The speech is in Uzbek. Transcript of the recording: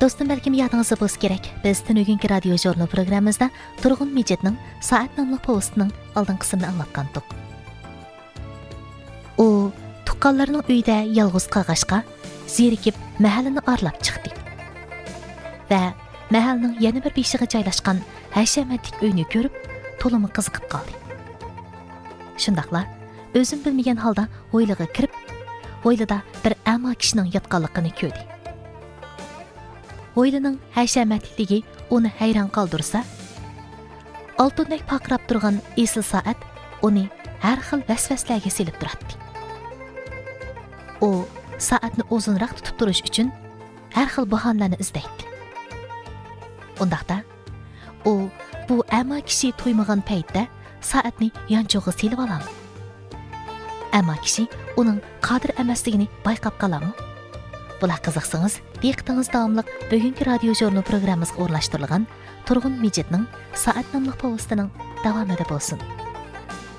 Dostum, belki yadınızda bo'lsa kerak. Biz bugungi radio jurnal programmamizda Turg'un Mejitning Soat nomli postining oldin qismini anglatgandik. U tuqqanlarning uyida yolg'iz qolg'achqa zerikib mahallani arlab chiqdi. Va mahalning yana bir beshig'i joylashgan hashamatlik uyni ko'rib, to'limi qiziqib qoldi. Shundaqla o'zim bilmagan holda hovliga kirib, hovlida bir amo kishining yotganligini ko'rdi. Hovlining hashamatlikligi uni hayron qoldirsa, oltindek paqrab turgan esil soat uni har xil vasvaslarga selib turadi. U soatni uzunroq tutib turish uchun har xil bahonalarni izlaydi. Undaqda u bu amo kishi to'ymagan paytda soatni yonchog'i selib oladi. Amo kishi uning qodir emasligini bayqab qoladi. Bular qiziqsangiz, diqqatingiz davomliq bugungi radio jurnal programmamizga o'rnashtirilgan Turg'un Mejitning Soat nomli postining davomida bo'lsin.